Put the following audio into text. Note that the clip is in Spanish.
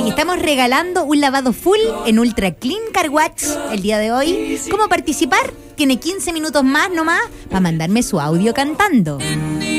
Y estamos regalando un lavado full en Ultra Clean Car Wash el día de hoy. ¿Cómo participar? Tiene 15 minutos más nomás para mandarme su audio cantando.